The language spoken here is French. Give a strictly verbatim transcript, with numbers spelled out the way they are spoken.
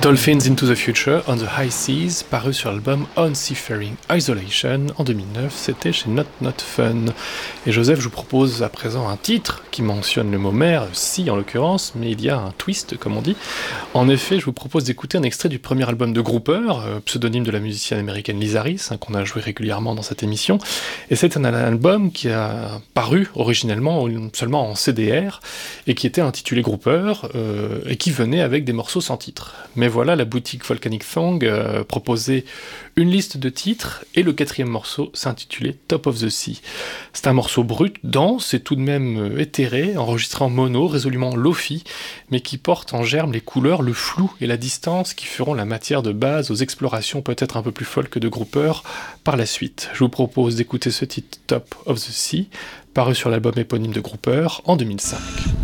Dolphins into the Future on the High Seas, paru sur l'album On Seafaring Isolation en deux mille neuf, c'était chez Not Not Fun. Et Joseph, je vous propose à présent un titre qui mentionne le mot mer, si en l'occurrence, mais il y a un twist comme on dit. En effet, je vous propose d'écouter un extrait du premier album de Grouper, euh, pseudonyme de la musicienne américaine Liz Harris, hein, qu'on a joué régulièrement dans cette émission. Et c'est un album qui a paru originellement seulement en C D R et qui était intitulé Grouper euh, et qui venait avec des morceaux sans titre. Mais voilà, la boutique Volcanic Thong euh, proposait une liste de titres, et le quatrième morceau s'intitulait Top of the Sea. C'est un morceau brut, dense et tout de même euh, éthéré, enregistré en mono, résolument lo-fi, mais qui porte en germe les couleurs, le flou et la distance qui feront la matière de base aux explorations peut-être un peu plus folk de Grouper par la suite. Je vous propose d'écouter ce titre Top of the Sea, paru sur l'album éponyme de Grouper en deux mille cinq.